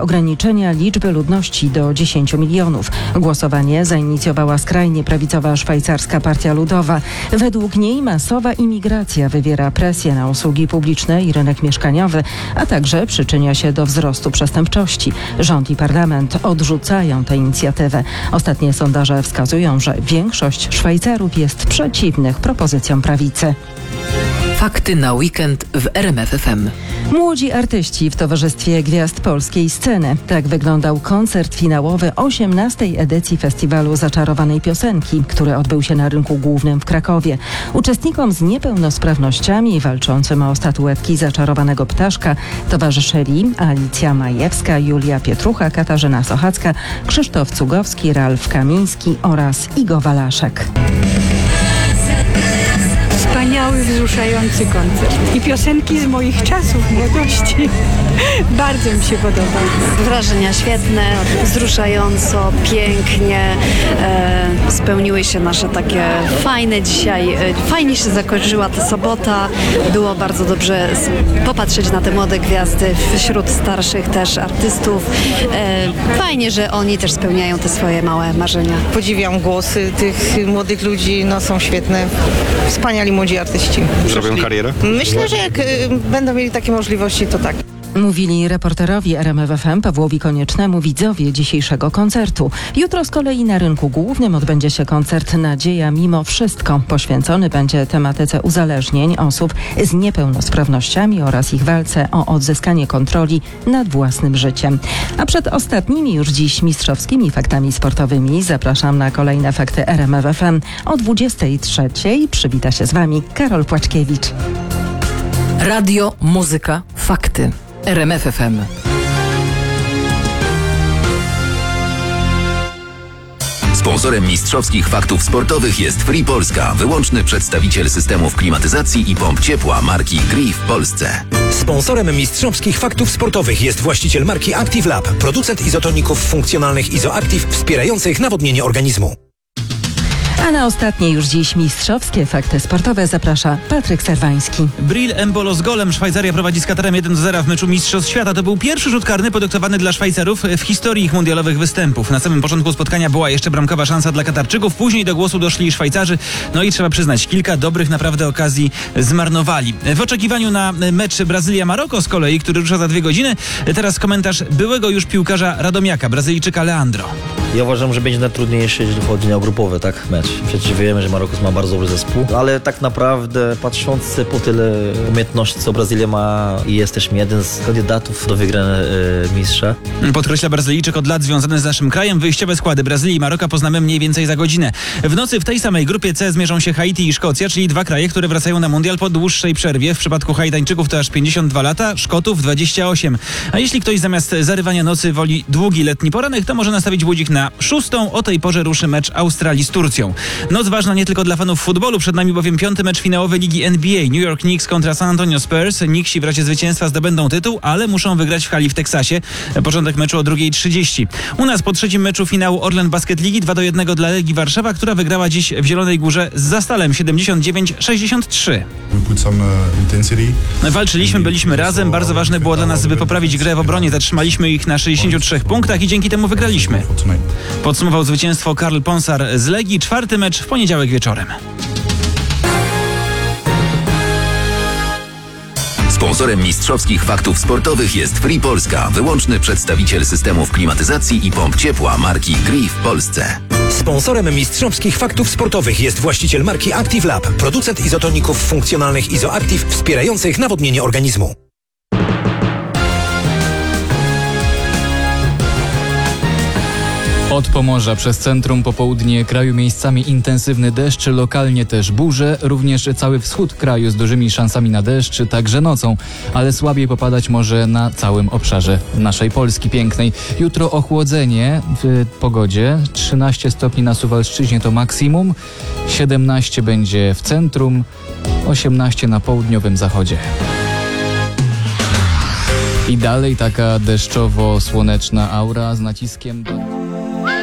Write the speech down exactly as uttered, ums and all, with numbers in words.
ograniczenia liczby ludności do dziesięciu milionów. Głosowanie zainicjowała skrajnie prawicowa szwajcarska Partia Ludowa. Według niej masowa imigracja wywiera presję na usługi publiczne i rynek mieszkaniowy, a także przyczynia się do wzrostu przestępczości. Rząd i parlament odrzucają tę inicjatywę. Ostatnie sondaże wskazują, że większość Szwajcarów jest przeciwnych propozycjom prawicy. Fakty na weekend w R M F F M. Młodzi artyści w towarzystwie gwiazd polskiej sceny. Tak wyglądał koncert finałowy osiemnastej edycji festiwalu Zaczarowanej Piosenki, który odbył się na Rynku Głównym w Krakowie. Uczestnikom z niepełnosprawnościami walczącym o statuetki Zaczarowanego Ptaszka towarzyszyli Alicja Majewska, Julia Pietrucha, Katarzyna Sochacka, Krzysztof Cugowski, Ralf Kamiński oraz Igo Walaszek. Wspaniały, wzruszający koncert. I piosenki z moich czasów, młodości. Bardzo mi się podoba. Wrażenia świetne, wzruszająco, pięknie. E, spełniły się nasze takie fajne dzisiaj. E, fajnie się zakończyła ta sobota. Było bardzo dobrze popatrzeć na te młode gwiazdy wśród starszych też artystów. E, fajnie, że oni też spełniają te swoje małe marzenia. Podziwiam głosy tych młodych ludzi, no są świetne. Wspaniali młodzi artyści. Zrobią karierę? Myślę, że jak y, będą mieli takie możliwości, to tak. Mówili reporterowi R M F F M Pawłowi Koniecznemu widzowie dzisiejszego koncertu. Jutro z kolei na Rynku Głównym odbędzie się koncert Nadzieja mimo wszystko. Poświęcony będzie tematyce uzależnień osób z niepełnosprawnościami oraz ich walce o odzyskanie kontroli nad własnym życiem. A przed ostatnimi już dziś mistrzowskimi faktami sportowymi zapraszam na kolejne fakty R M F F M. O dwudziestej trzeciej przywita się z Wami Karol Płaczkiewicz. Radio, muzyka, fakty. R M F F M. Sponsorem mistrzowskich faktów sportowych jest Free Polska, wyłączny przedstawiciel systemów klimatyzacji i pomp ciepła marki Gree w Polsce. Sponsorem mistrzowskich faktów sportowych jest właściciel marki Active Lab, producent izotoników funkcjonalnych Izoactive wspierających nawodnienie organizmu. A na ostatnie już dziś mistrzowskie fakty sportowe zaprasza Patryk Serwański. Bril Embolo z golem. Szwajcaria prowadzi z Katarem jeden do zera w meczu Mistrzostw Świata. To był pierwszy rzut karny podyktowany dla Szwajcarów w historii ich mundialowych występów. Na samym początku spotkania była jeszcze bramkowa szansa dla Katarczyków. Później do głosu doszli Szwajcarzy. No i trzeba przyznać, kilka dobrych naprawdę okazji zmarnowali. W oczekiwaniu na mecz Brazylia-Maroko z kolei, który rusza za dwie godziny, teraz komentarz byłego już piłkarza Radomiaka, Brazylijczyka Leandro. Ja uważam, że będzie najtrudniejszy, jeżeli chodzi o grupowy tak, mecz. Przecież wiemy, że Maroko ma bardzo dobry zespół, ale tak naprawdę patrząc po tyle umiejętności, co Brazylia ma i jesteśmy jeden z kandydatów do wygrania e, mistrza. Podkreśla Brazylijczyk od lat związany z naszym krajem. Wyjściowe składy Brazylii i Maroka poznamy mniej więcej za godzinę. W nocy w tej samej grupie C zmierzą się Haiti i Szkocja, czyli dwa kraje, które wracają na mundial po dłuższej przerwie. W przypadku Haitańczyków to aż pięćdziesiąt dwa lata, Szkotów dwadzieścia osiem. A jeśli ktoś zamiast zarywania nocy woli długi letni poranek, to może nastawić budzik na szóstą. O tej porze ruszy mecz Australii z Turcją. Noc ważna nie tylko dla fanów futbolu, przed nami bowiem piąty mecz finałowy Ligi N B A. New York Knicks kontra San Antonio Spurs. Knicksi w razie zwycięstwa zdobędą tytuł, ale muszą wygrać w hali w Teksasie. Początek meczu o drugiej trzydzieści. U nas po trzecim meczu finału Orlen Basket Ligi dwa do jednego dla Legii Warszawa, która wygrała dziś w Zielonej Górze z Zastalem siedemdziesiąt dziewięć sześćdziesiąt trzy. Walczyliśmy, byliśmy razem. Bardzo ważne było dla nas, by poprawić grę w obronie. Zatrzymaliśmy ich na sześćdziesięciu trzech punktach i dzięki temu wygraliśmy. Podsumował zwycięstwo Karl Ponsar z Legii. Czwarty mecz w poniedziałek wieczorem. Sponsorem mistrzowskich faktów sportowych jest Free Polska, wyłączny przedstawiciel systemów klimatyzacji i pomp ciepła marki Gree w Polsce. Sponsorem mistrzowskich faktów sportowych jest właściciel marki Active Lab, producent izotoników funkcjonalnych Izoactive wspierających nawodnienie organizmu. Od Pomorza przez centrum po południe kraju miejscami intensywny deszcz, lokalnie też burze, również cały wschód kraju z dużymi szansami na deszcz, także nocą, ale słabiej popadać może na całym obszarze naszej Polski pięknej. Jutro ochłodzenie w pogodzie, trzynaście stopni na Suwalszczyźnie to maksimum, siedemnaście będzie w centrum, osiemnaście na południowym zachodzie. I dalej taka deszczowo-słoneczna aura z naciskiem do...